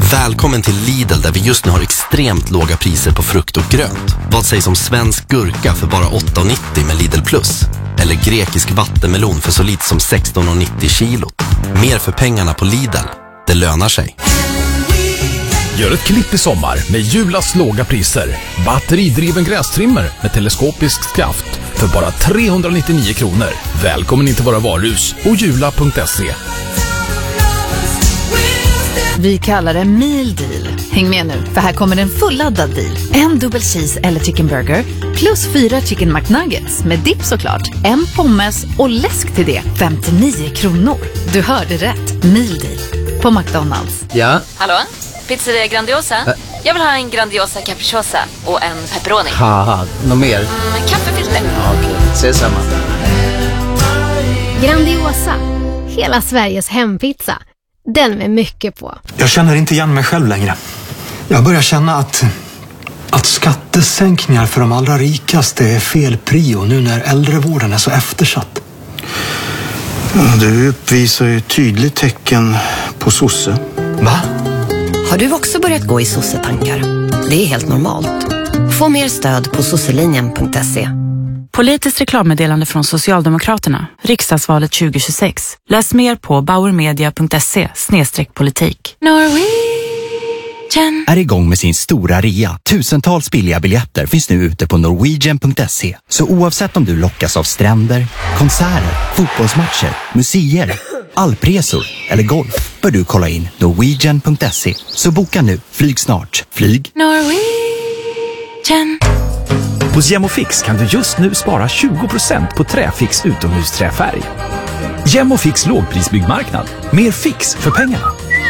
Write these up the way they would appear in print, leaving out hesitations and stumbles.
Välkommen till Lidl där vi just nu har extremt låga priser på frukt och grönt. Vad sägs om svensk gurka för bara 8,90 med Lidl Plus? Eller grekisk vattenmelon för så lite som 16,90 kilot. Mer för pengarna på Lidl. Det lönar sig. Gör ett klipp i sommar med Julas låga priser. Batteridriven grästrimmer med teleskopisk skaft för bara 399 kronor. Välkommen in till våra varuhus och jula.se. Vi kallar det Meal Deal. Häng med nu, för här kommer en fulladdad deal. En dubbel cheese eller chicken burger plus 4 chicken McNuggets med dipp såklart. En pommes och läsk till det. 59 kronor. Du hörde rätt. Meal Deal. På McDonald's. Ja? Hallå? Pizzeria Grandiosa? Jag vill ha en Grandiosa capriciosa och en pepperoni. Haha, något mer? Kaffefilter. Ja, okej, ses samma. Grandiosa, hela Sveriges hempizza. Den med mycket på. Jag känner inte igen mig själv längre. Jag börjar känna att skattesänkningar för de allra rikaste är fel prio nu när äldrevården är så eftersatt. Ja, du uppvisar ju tydligt tecken på sosse. Va? Har du också börjat gå i sossetankar? Det är helt normalt. Få mer stöd på sosselinjen.se. Politiskt reklammeddelande från Socialdemokraterna. Riksdagsvalet 2026. Läs mer på bauermedia.se/politik. Är igång med sin stora rea. Tusentals billiga biljetter finns nu ute på norwegian.se. Så oavsett om du lockas av stränder, konserter, fotbollsmatcher, museer, alpresor eller golf, bör du kolla in norwegian.se. Så boka nu. Flyg snart. Flyg Norwegian. Hos Gemofix kan du just nu spara 20% på Träfix utomhusträfärg. Gemofix lågprisbyggmarknad. Mer fix för pengarna.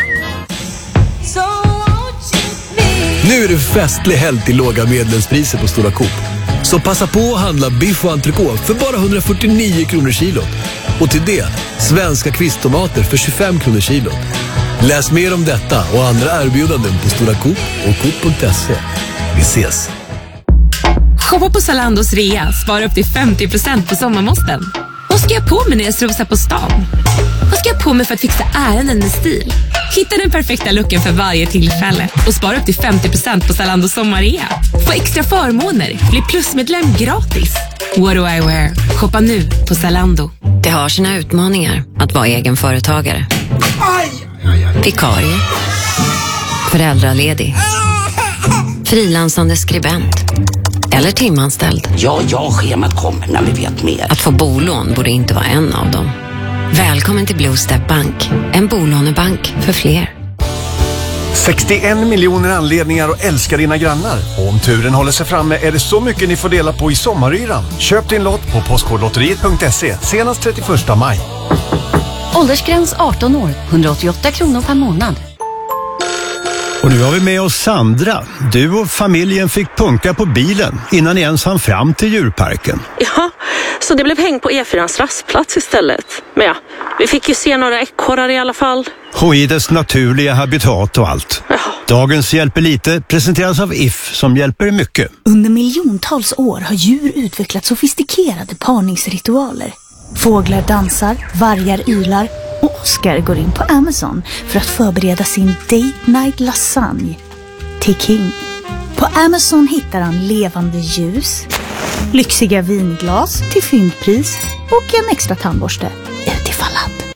Nu är det festlig helg till låga medlemspriser på Stora Coop. Så passa på att handla biff och entrecote för bara 149 kronor kilot. Och till det, svenska kvisttomater för 25 kronor kilot. Läs mer om detta och andra erbjudanden på Stora Coop och Coop.se. Vi ses! Shoppa på Zalandos rea, spara upp till 50% på sommarmåsten. Vad ska jag på mig när jag strosar på stan? Vad ska jag på mig för att fixa ärenden med stil? Hitta den perfekta looken för varje tillfälle och spara upp till 50% på Zalandos sommarrea. Få extra förmåner, bli plusmedlem gratis. What do I wear? Shoppa nu på Zalando. Det har sina utmaningar att vara egenföretagare. Vikarie. Föräldraledig. Frilansande skribent. Eller timanställd. Ja, schemat kommer när vi vet mer. Att få bolån borde inte vara en av dem. Välkommen till Blue Step Bank. En bolånebank för fler. 61 miljoner anledningar att älska dina grannar. Och om turen håller sig framme är det så mycket ni får dela på i sommaryran. Köp din lott på postkodlotteriet.se senast 31 maj. Åldersgräns 18 år. 188 kronor per månad. Och nu har vi med oss Sandra. Du och familjen fick punka på bilen innan ni ens hann fram till djurparken. Ja, så det blev häng på E4:ans rastplats istället. Men ja, vi fick ju se några ekorrar i alla fall. Och i dess naturliga habitat och allt. Ja. Dagens Hjälper lite presenteras av If som hjälper mycket. Under miljontals år har djur utvecklat sofistikerade parningsritualer. Fåglar dansar, vargar ylar och Oscar går in på Amazon för att förbereda sin date night lasagne till King. På Amazon hittar han levande ljus, lyxiga vinglas till fyndpris och en extra tandborste utifall att.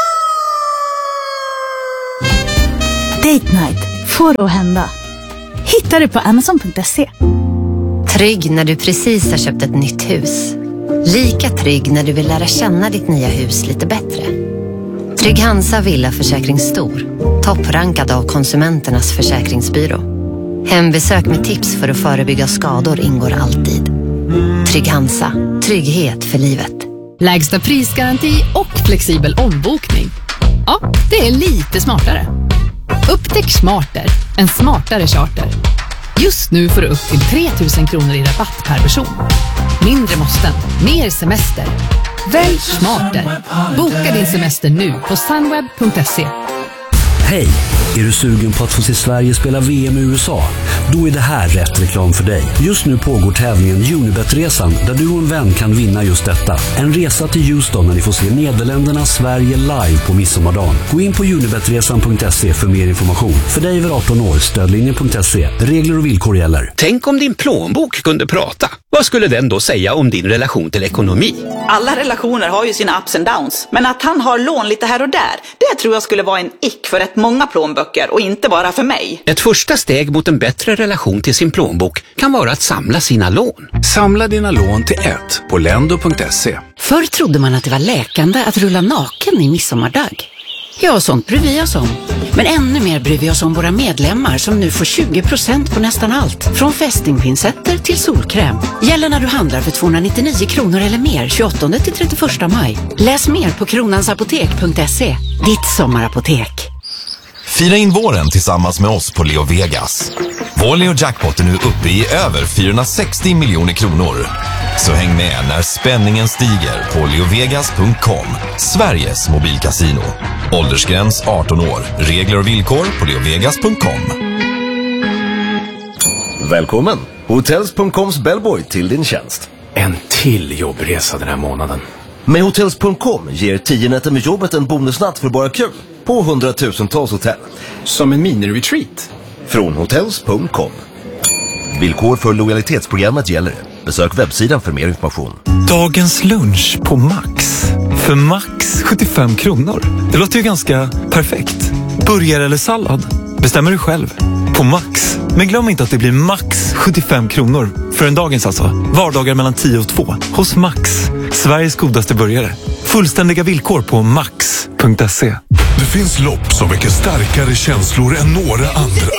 Date night får att hända. Hitta det på Amazon.se. Trygg när du precis har köpt ett nytt hus. Lika trygg när du vill lära känna ditt nya hus lite bättre. Trygg Hansa Villaförsäkring Stor. Topprankad av Konsumenternas försäkringsbyrå. Hembesök med tips för att förebygga skador ingår alltid. Trygg Hansa. Trygghet för livet. Lägsta prisgaranti och flexibel ombokning. Ja, det är lite smartare. Upptäck Smarter. En smartare charter. Just nu får du upp till 3 000 kronor i rabatt per person. Mindre måsten, mer semester. Välj Smarter. Boka din semester nu på sunweb.se. Hej, Är du sugen på att få se Sverige spela VM i USA? Då är det här rätt reklam för dig. Just nu pågår tävlingen Unibet-resan där du och en vän kan vinna just detta. En resa till Houston när ni får se Nederländerna Sverige live på midsommardagen. Gå in på unibetresan.se för mer information. För dig över 18 år, stödlinjen.se. Regler och villkor gäller. Tänk om din plånbok kunde prata. Vad skulle den då säga om din relation till ekonomi? Alla relationer har ju sina ups and downs. Men att han har lån lite här och där, det tror jag skulle vara en ick för rätt många plånböcker och inte bara för mig. Ett första steg mot en bättre relation till sin plånbok kan vara att samla sina lån. Samla dina lån till ett på lendo.se. Förr trodde man att det var läkande att rulla naken i midsommardag. Ja, sånt bryr vi oss om. Men ännu mer bryr vi oss om våra medlemmar som nu får 20% på nästan allt. Från fästingpinsetter till solkräm. Gäller när du handlar för 299 kronor eller mer 28 till 31 maj. Läs mer på kronansapotek.se. Ditt sommarapotek. Fira in våren tillsammans med oss på Leo Vegas. Vår Leo Jackpot är nu uppe i över 460 miljoner kronor. Så häng med när spänningen stiger på leovegas.com. Sveriges mobilkasino. Åldersgräns 18 år. Regler och villkor på leovegas.com. Välkommen! Hotels.coms bellboy till din tjänst. En till jobbresa den här månaden. Med Hotels.com ger 10 nätter med jobbet en bonusnatt för bara kul på 100,000-tals hotell. Som en mini-retreat. Från Hotels.com. Villkor för lojalitetsprogrammet gäller. Besök webbsidan för mer information. Dagens lunch på Max. För Max 75 kronor. Det låter ju ganska perfekt. Burgare eller sallad? Bestämmer du själv. På Max. Men glöm inte att det blir max 75 kronor. För en dagens alltså. Vardagar mellan 10 och 2. Hos Max. Sveriges godaste burgare. Fullständiga villkor på max.se. Det finns lopp som väcker starkare känslor än några andra.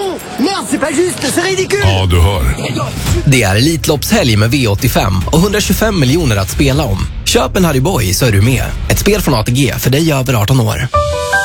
Ja, du hör. Det är Elitloppshelg med V85 och 125 miljoner att spela om. Köp en Harry Boy så är du med. Ett spel från ATG för dig över 18 år.